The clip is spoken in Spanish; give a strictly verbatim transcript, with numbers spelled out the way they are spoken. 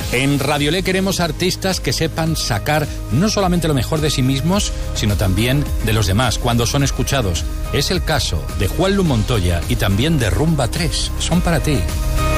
En Radiolé queremos artistas que sepan sacar no solamente lo mejor de sí mismos, sino también de los demás cuando son escuchados. Es el caso de Juanlu Montoya y también de Rumba tres. Son para ti.